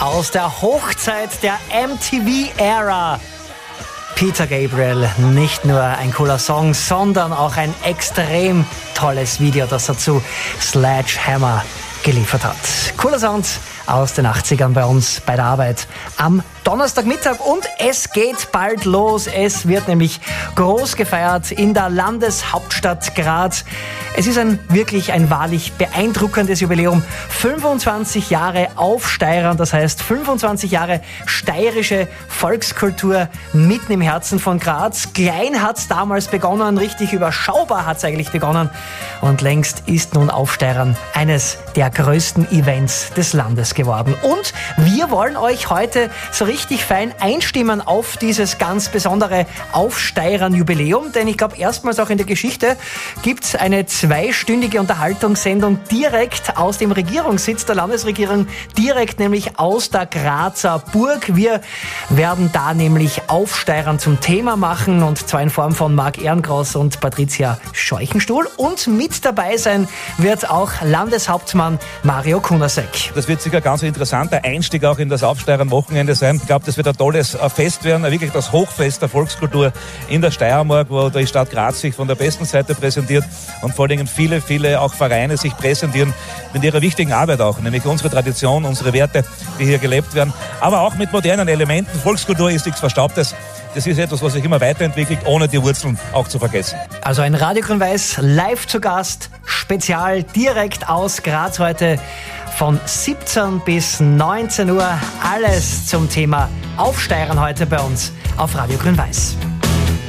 aus der Hochzeit der MTV-Ära. Peter Gabriel, nicht nur ein cooler Song, sondern auch ein extrem tolles Video, das er zu Sledgehammer geliefert hat. Cooler Sound aus den 80ern bei uns bei der Arbeit am Donnerstagmittag und es geht bald los. Es wird nämlich groß gefeiert in der Landeshauptstadt Graz. Es ist wirklich ein wahrlich beeindruckendes Jubiläum. 25 Jahre Aufsteirern, das heißt 25 Jahre steirische Volkskultur mitten im Herzen von Graz. Klein hat's damals begonnen, richtig überschaubar hat's eigentlich begonnen. Und längst ist nun Aufsteirern eines der größten Events des Landes geworden. Und wir wollen euch heute so richtig fein einstimmen auf dieses ganz besondere Aufsteirern-Jubiläum, denn ich glaube, erstmals auch in der Geschichte gibt's eine zweistündige Unterhaltungssendung direkt aus dem Regierungssitz der Landesregierung, direkt nämlich aus der Grazer Burg. Wir werden da nämlich Aufsteirern zum Thema machen und zwar in Form von Marc Ehrengross und Patricia Scheuchenstuhl und mit dabei sein wird auch Landeshauptmann Mario Kunasek. Das wird sicher ein ganz interessanter Einstieg auch in das Aufsteirern-Wochenende sein. Ich glaube, das wird ein tolles Fest werden, wirklich das Hochfest der Volkskultur in der Steiermark, wo die Stadt Graz sich von der besten Seite präsentiert und vor allen Dingen viele auch Vereine sich präsentieren mit ihrer wichtigen Arbeit auch, nämlich unsere Tradition, unsere Werte, die hier gelebt werden, aber auch mit modernen Elementen. Volkskultur ist nichts Verstaubtes. Das ist etwas, was sich immer weiterentwickelt, ohne die Wurzeln auch zu vergessen. Also ein Radio Grün-Weiß live zu Gast, spezial direkt aus Graz heute von 17 bis 19 Uhr. Alles zum Thema Aufsteirern heute bei uns auf Radio Grün-Weiß.